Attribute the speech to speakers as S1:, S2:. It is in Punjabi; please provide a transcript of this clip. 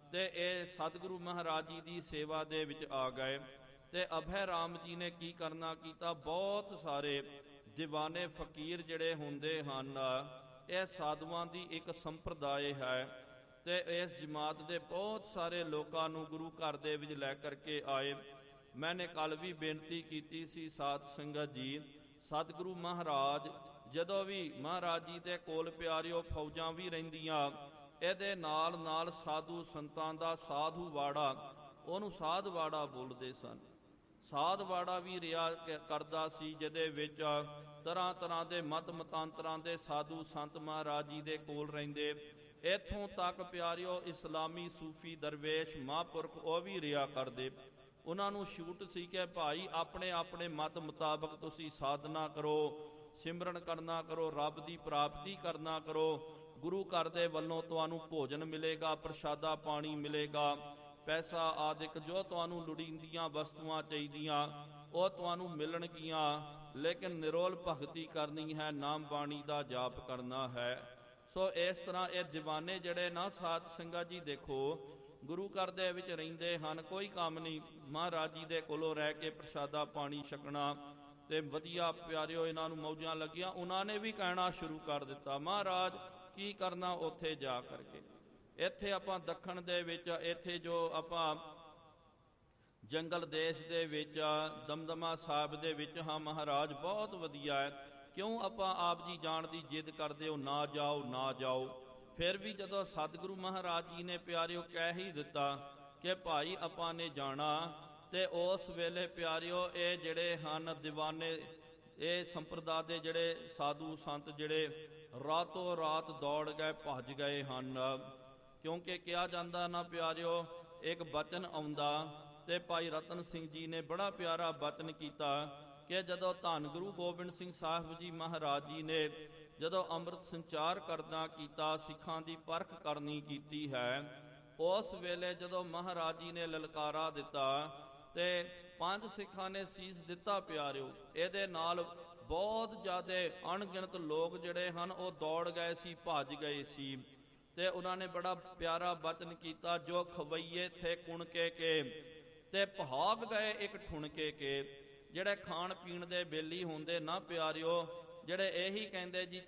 S1: ਤੇ ਇਹ ਸਤਿਗੁਰੂ ਮਹਾਰਾਜ ਜੀ ਦੀ ਸੇਵਾ ਦੇ ਵਿੱਚ ਆ ਗਏ। ਤੇ ਅਭੈ ਰਾਮ ਜੀ ਨੇ ਕੀ ਕਰਨਾ ਕੀਤਾ, ਬਹੁਤ ਸਾਰੇ ਦੀਵਾਨੇ ਫਕੀਰ ਜਿਹੜੇ ਹੁੰਦੇ ਹਨ, ਇਹ ਸਾਧੂਆਂ ਦੀ ਇੱਕ ਸੰਪਰਦਾਇ ਹੈ। ਤੇ ਇਸ ਜਮਾਤ ਦੇ ਬਹੁਤ ਸਾਰੇ ਲੋਕਾਂ ਨੂੰ ਗੁਰੂ ਘਰ ਦੇ ਵਿੱਚ ਲੈ ਕਰਕੇ ਆਏ। ਮੈਨੇ ਕੱਲ ਵੀ ਬੇਨਤੀ ਕੀਤੀ ਸੀ ਸਾਧ ਸੰਗਤ ਜੀ, ਸਤਿਗੁਰੂ ਮਹਾਰਾਜ ਜਦੋਂ ਵੀ ਮਹਾਰਾਜ ਜੀ ਦੇ ਕੋਲ ਪਿਆਰਿਓ ਫੌਜਾਂ ਵੀ ਰਹਿੰਦੀਆਂ, ਇਹਦੇ ਨਾਲ ਨਾਲ ਸਾਧੂ ਸੰਤਾਂ ਦਾ ਸਾਧੂ ਵਾੜਾ, ਉਹਨੂੰ ਸਾਧ ਵਾੜਾ ਬੋਲਦੇ ਸਨ। ਸਾਧ ਵਾੜਾ ਵੀ ਰਿਹਾ ਕਰਦਾ ਸੀ, ਜਿਹਦੇ ਵਿੱਚ ਤਰ੍ਹਾਂ ਤਰ੍ਹਾਂ ਦੇ ਮਤ ਮਤਾਂਤਰਾਂ ਦੇ ਸਾਧੂ ਸੰਤ ਮਹਾਰਾਜ ਜੀ ਦੇ ਕੋਲ ਰਹਿੰਦੇ। ਇੱਥੋਂ ਤੱਕ ਪਿਆਰਿਓ ਇਸਲਾਮੀ ਸੂਫੀ ਦਰਵੇਸ਼ ਮਹਾਂਪੁਰਖ ਉਹ ਵੀ ਰਿਹਾ ਕਰਦੇ। ਉਹਨਾਂ ਨੂੰ ਛੂਟ ਸੀ ਕਿ ਭਾਈ ਆਪਣੇ ਆਪਣੇ ਮਤ ਮੁਤਾਬਕ ਤੁਸੀਂ ਸਾਧਨਾ ਕਰੋ, ਸਿਮਰਨ ਕਰਨਾ ਕਰੋ, ਰੱਬ ਦੀ ਪ੍ਰਾਪਤੀ ਕਰਨਾ ਕਰੋ। ਗੁਰੂ ਘਰ ਦੇ ਵੱਲੋਂ ਤੁਹਾਨੂੰ ਭੋਜਨ ਮਿਲੇਗਾ, ਪ੍ਰਸ਼ਾਦਾ ਪਾਣੀ ਮਿਲੇਗਾ, ਪੈਸਾ ਆਦਿਕ ਜੋ ਤੁਹਾਨੂੰ ਲੋੜੀਂਦੀਆਂ ਵਸਤੂਆਂ ਚਾਹੀਦੀਆਂ ਉਹ ਤੁਹਾਨੂੰ ਮਿਲਣਗੀਆਂ। ਲੇਕਿਨ ਨਿਰੋਲ ਭਗਤੀ ਕਰਨੀ ਹੈ, ਨਾਮ ਬਾਣੀ ਦਾ ਜਾਪ ਕਰਨਾ ਹੈ। ਸੋ ਇਸ ਤਰ੍ਹਾਂ ਇਹ ਦੀਵਾਨੇ ਜਿਹੜੇ ਨਾ ਸਾਧ ਸੰਗਤ ਜੀ ਦੇਖੋ ਗੁਰੂ ਘਰ ਦੇ ਵਿੱਚ ਰਹਿੰਦੇ ਹਨ, ਕੋਈ ਕੰਮ ਨਹੀਂ, ਮਹਾਰਾਜ ਜੀ ਦੇ ਕੋਲੋਂ ਰਹਿ ਕੇ ਪ੍ਰਸ਼ਾਦਾ ਪਾਣੀ ਛਕਣਾ ਤੇ ਵਧੀਆ ਪਿਆਰਿਓ ਇਹਨਾਂ ਨੂੰ ਮੌਜਾਂ ਲੱਗੀਆਂ। ਉਹਨਾਂ ਨੇ ਵੀ ਕਹਿਣਾ ਸ਼ੁਰੂ ਕਰ ਦਿੱਤਾ, ਮਹਾਰਾਜ ਕੀ ਕਰਨਾ ਉੱਥੇ ਜਾ ਕਰਕੇ। ਇੱਥੇ ਆਪਾਂ ਦੱਖਣ ਦੇ ਵਿੱਚ, ਇੱਥੇ ਜੋ ਆਪਾਂ ਜੰਗਲ ਦੇਸ਼ ਦੇ ਵਿੱਚ ਦਮਦਮਾ ਸਾਹਿਬ ਦੇ ਵਿੱਚ ਹਾਂ ਮਹਾਰਾਜ, ਬਹੁਤ ਵਧੀਆ ਹੈ। ਕਿਉਂ ਆਪਾਂ ਆਪ ਜੀ ਜਾਣ ਦੀ ਜਿੱਦ ਕਰਦੇ ਹੋ, ਨਾ ਜਾਓ ਨਾ ਜਾਓ। ਫਿਰ ਵੀ ਜਦੋਂ ਸਤਿਗੁਰੂ ਮਹਾਰਾਜ ਜੀ ਨੇ ਪਿਆਰਿਓ ਕਹਿ ਹੀ ਦਿੱਤਾ ਕਿ ਭਾਈ ਆਪਾਂ ਨੇ ਜਾਣਾ, ਤੇ ਉਸ ਵੇਲੇ ਪਿਆਰਿਓ ਇਹ ਜਿਹੜੇ ਹਨ ਦੀਵਾਨੇ, ਇਹ ਸੰਪਰਦਾ ਦੇ ਜਿਹੜੇ ਸਾਧੂ ਸੰਤ ਜਿਹੜੇ ਰਾਤੋਂ ਰਾਤ ਦੌੜ ਗਏ, ਭੱਜ ਗਏ ਹਨ। ਕਿਉਂਕਿ ਕਿਹਾ ਜਾਂਦਾ ਨਾ ਪਿਆਰਿਓ, ਇੱਕ ਬਚਨ ਆਉਂਦਾ ਤੇ ਭਾਈ ਰਤਨ ਸਿੰਘ ਜੀ ਨੇ ਬੜਾ ਪਿਆਰਾ ਬਚਨ ਕੀਤਾ ਕਿ ਜਦੋਂ ਧੰਨ ਗੁਰੂ ਗੋਬਿੰਦ ਸਿੰਘ ਸਾਹਿਬ ਜੀ ਮਹਾਰਾਜ ਜੀ ਨੇ ਜਦੋਂ ਅੰਮ੍ਰਿਤ ਸੰਚਾਰ ਕਰਨਾ ਕੀਤਾ, ਸਿੱਖਾਂ ਦੀ ਪਰਖ ਕਰਨੀ ਕੀਤੀ ਹੈ, ਉਸ ਵੇਲੇ ਜਦੋਂ ਮਹਾਰਾਜ ਜੀ ਨੇ ਲਲਕਾਰਾ ਦਿੱਤਾ ਤੇ 5 ਸਿੱਖਾਂ ਨੇ ਸੀਸ ਦਿੱਤਾ ਪਿਆਰਿਓ। ਇਹਦੇ ਨਾਲ ਬਹੁਤ ਜ਼ਿਆਦਾ ਅਣਗਿਣਤ ਲੋਕ ਜਿਹੜੇ ਹਨ ਉਹ ਦੌੜ ਗਏ ਸੀ, ਭੱਜ ਗਏ ਸੀ। ਤੇ ਉਹਨਾਂ ਨੇ ਬੜਾ ਪਿਆਰਾ ਬਚਨ ਕੀਤਾ, ਜੋ ਖਵਈਏ ਥੇ ਕੁਣਕੇ ਕੇ ਤੇ ਭਾਗ ਗਏ ਇੱਕ ਠੁਣਕੇ ਕੇ। ਜਿਹੜੇ ਖਾਣ ਪੀਣ ਦੇ ਬੇਲੀ ਹੁੰਦੇ ਨਾ ਪਿਆਰਿਓ, ਜਿਹੜੇ ਇਹੀ ਕਹਿੰਦੇ ਜੀ